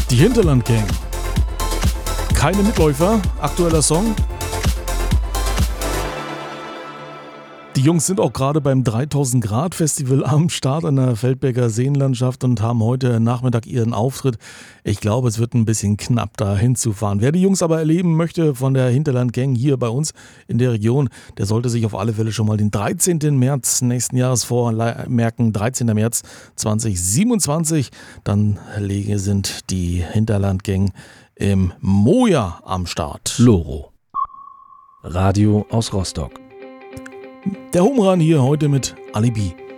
Die Hinterland Gang. Keine Mitläufer, aktueller Song. Die Jungs sind auch gerade beim 3000 Grad Festival am Start an der Feldberger Seenlandschaft und haben heute Nachmittag ihren Auftritt. Ich glaube, es wird ein bisschen knapp, da hinzufahren. Wer die Jungs aber erleben möchte von der Hinterland Gang hier bei uns in der Region, der sollte sich auf alle Fälle schon mal den 13. März nächsten Jahres vormerken. 13. März 2027. Dann sind die Hinterland Gang im Moja am Start. Loro. Radio aus Rostock. Der Home Run hier heute mit Alibi.